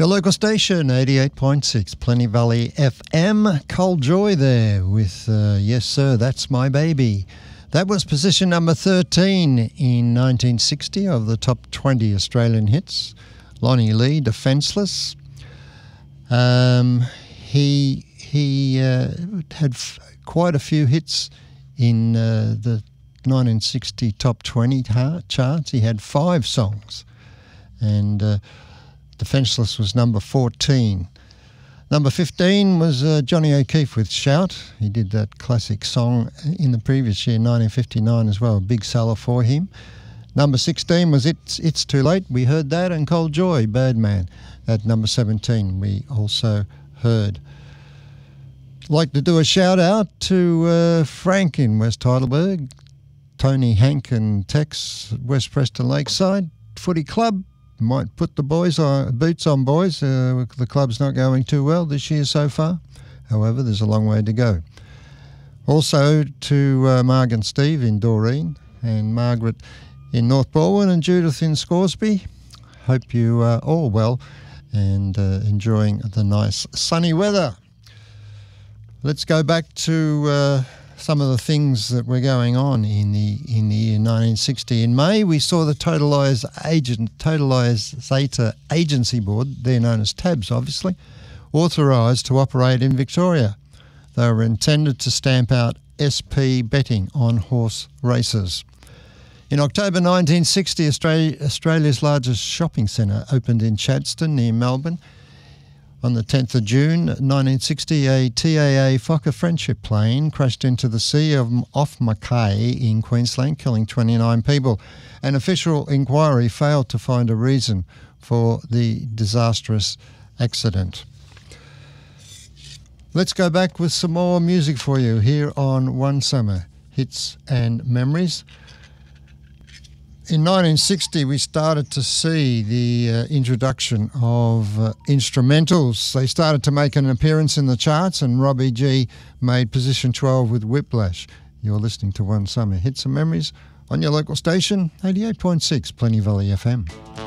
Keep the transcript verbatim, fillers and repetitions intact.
Your local station, eighty-eight point six, Plenty Valley F M. Cole Joy there with uh, Yes Sir, That's My Baby. That was position number thirteen in nineteen sixty of the top twenty Australian hits. Lonnie Lee, Defenceless. Um, he he uh, had f- quite a few hits in uh, the nineteen sixty top twenty ha- charts. He had five songs, and uh, Defenceless was number fourteen. Number fifteen was uh, Johnny O'Keefe with Shout. He did that classic song in the previous year, nineteen fifty-nine as well, a big seller for him. Number sixteen was It's It's Too Late. We heard that, and Cold Joy, Birdman. At number seventeen, we also heard. Like to do a shout out to uh, Frank in West Heidelberg, Tony, Hank and Tex at West Preston Lakeside Footy Club. Might put the boys on, boots on, boys. Uh, the club's not going too well this year so far. However, there's a long way to go. Also to uh, Marg and Steve in Doreen, and Margaret in North Balwyn, and Judith in Scoresby. Hope you are all well and uh, enjoying the nice sunny weather. Let's go back to uh, some of the things that were going on in the in the year nineteen sixty. In May, we saw the Totalised Agent, Totalisator Agency Board, they're known as TABS obviously, authorised to operate in Victoria. They were intended to stamp out S P betting on horse races. In October nineteen sixty, Australia, Australia's largest shopping centre opened in Chadstone near Melbourne. On the tenth of June nineteen sixty, a T A A Fokker Friendship plane crashed into the sea of, off Mackay in Queensland, killing twenty-nine people. An official inquiry failed to find a reason for the disastrous accident. Let's go back with some more music for you here on One Summer, Hits and Memories. In nineteen sixty, we started to see the uh, introduction of uh, instrumentals. They started to make an appearance in the charts, and Robbie G made position twelve with Whiplash. You're listening to One Summer Hits and Memories on your local station, eighty-eight point six, Plenty Valley F M.